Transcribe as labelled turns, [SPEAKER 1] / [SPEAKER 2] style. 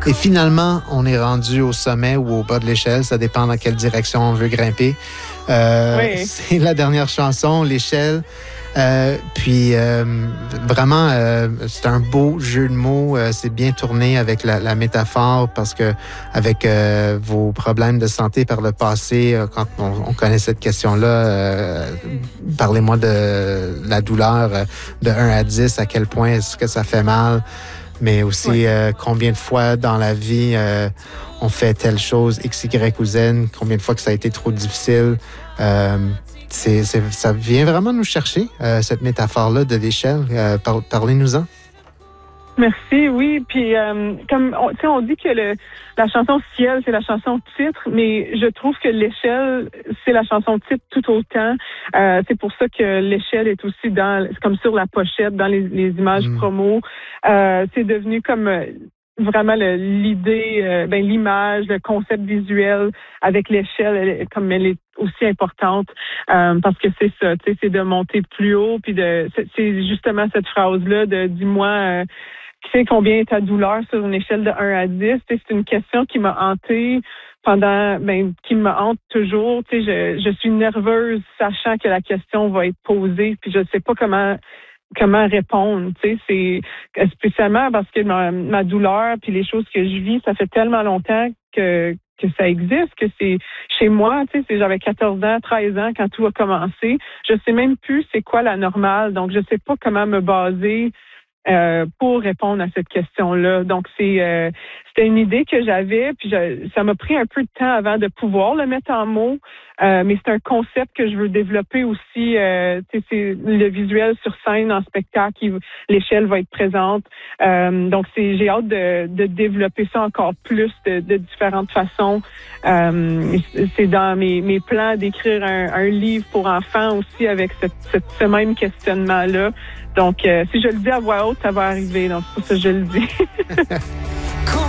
[SPEAKER 1] Et finalement, on est rendu au sommet ou au bas de l'échelle. Ça dépend dans quelle direction on veut grimper.
[SPEAKER 2] Oui.
[SPEAKER 1] C'est la dernière chanson, l'échelle. Vraiment, c'est un beau jeu de mots. C'est bien tourné avec la métaphore parce que avec vos problèmes de santé par le passé, quand on connaît cette question-là, parlez-moi de la douleur de 1 à 10, à quel point est-ce que ça fait mal, mais aussi combien de fois dans la vie on fait telle chose, X, Y ou Z, combien de fois que ça a été trop difficile. Ça vient vraiment nous chercher, cette métaphore-là de l'échelle. Parlez-nous-en.
[SPEAKER 2] Merci, oui. Puis, on dit que la chanson Ciel, c'est la chanson titre, mais je trouve que l'échelle, c'est la chanson titre tout autant. C'est pour ça que l'échelle est aussi c'est comme sur la pochette, dans les images promo. C'est devenu comme vraiment l'idée, l'image, le concept visuel avec l'échelle, comme elle est aussi importante, parce que c'est ça, tu sais, c'est de monter plus haut, puis c'est justement cette phrase-là de dis-moi, tu sais combien est ta douleur sur une échelle de 1 à 10. C'est une question qui m'a hantée qui me hante toujours. Tu sais, je suis nerveuse, sachant que la question va être posée, puis je sais pas comment répondre. Tu sais, c'est spécialement parce que ma douleur puis les choses que je vis, ça fait tellement longtemps que ça existe, que c'est chez moi, tu sais, j'avais 14 ans, 13 ans quand tout a commencé. Je sais même plus c'est quoi la normale, donc je sais pas comment me baser pour répondre à cette question-là. Donc, c'était une idée que j'avais, puis ça m'a pris un peu de temps avant de pouvoir le mettre en mots, mais c'est un concept que je veux développer aussi. C'est le visuel sur scène, en spectacle, l'échelle va être présente. Donc, j'ai hâte de développer ça encore plus de différentes façons. C'est dans mes plans d'écrire un livre pour enfants aussi avec ce même questionnement-là. Donc, si je le dis à voix haute, ça va arriver. Donc, c'est pour ça que je le dis.